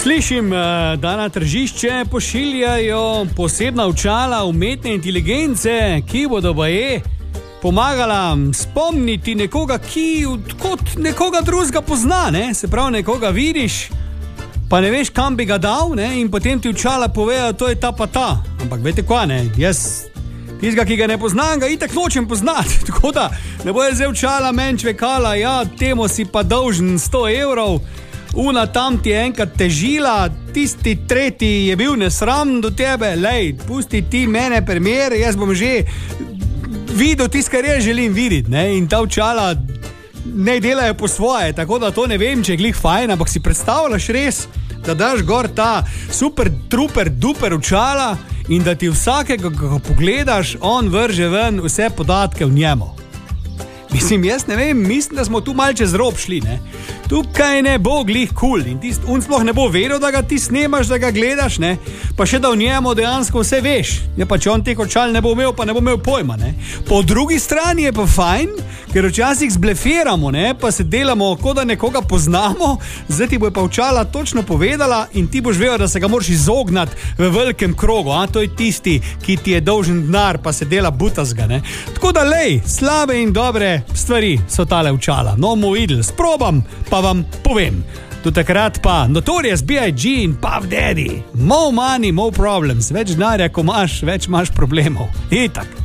Slišim, da na tržišče pošiljajo posebna očala umetne inteligence, ki bodo pomagala spomniti nekoga, ki kot nekoga drugega pozna, ne? Se pravi, nekoga vidiš, pa ne veš, kam bi ga dal, ne? In potem ti očala povejo, to je ta pa ta. Ampak veste kva, ne? Jaz tistega, ki ga ne poznam, ga itak nočem poznati. Tako da ne bojo zdaj očala meni čvekala, ja, temu si pa dolžen 100 evrov, una tam ti je enkrat težila, tisti tretji je bil nesram do tebe, lej, pusti ti mene primer, jaz bom že videl tisto, kar jaz želim videti, ne? In ta očala ne delajo po svoje, tako da to ne vem, če je glih fajn, ampak si predstavljaš res, da daš gor ta super, truper, duper očala in da ti vsakega, ko pogledaš, on vrže ven vse podatke v njemu. Mislim, jaz ne vem, mislim, da smo tu malce čez rob šli, ne? Tukaj ne bo glih cool in on sploh ne bo vedel, da ga ti snemaš, da ga gledaš, ne? Pa še da v njemu dejansko vse veš. Ja, pa če on teh očal ne bo imel, pa ne bo imel pojma, ne? Po drugi strani je pa fajn, ker včasih zblefiramo, ne? Pa se delamo, kot da nekoga poznamo, zdaj ti bo pa očala točno povedala in ti boš vedel, da se ga moraš izognati v velikem krogu, a to je tisti, ki ti je dolžen denar, pa se dela butazga, ne? Tako da lej, slabe in dobre stvari so tale očala. No, bomo videli, sprobam, pa vam povem. Do takrat pa Notorious B.I.G. in Puff Daddy. More money, more problems. Več denarja, ko imaš, več imaš problemov. Itak.